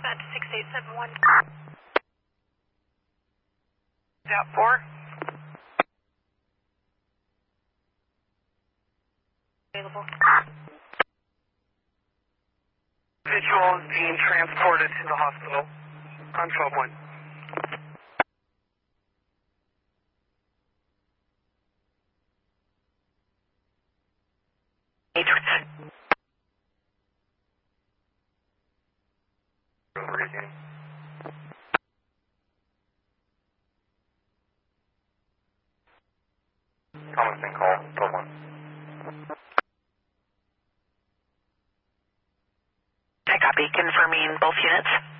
At 6871. Out 4. Available. Individual is being transported to the hospital on 12-1. Commenting call, 12-1. I copy, confirming both units.